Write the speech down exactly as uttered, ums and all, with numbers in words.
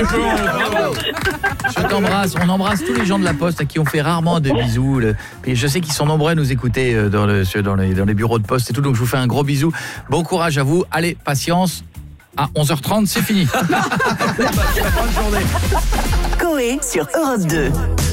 Je t'embrasse, on embrasse tous les gens de la Poste à qui on fait rarement des bisous. Et je sais qu'ils sont nombreux à nous écouter dans, le, dans, les, dans les bureaux de Poste et tout, donc je vous fais un gros bisou. Bon courage à vous, allez, patience. À onze heures trente, c'est fini. Bonne journée. Coé sur Europe deux.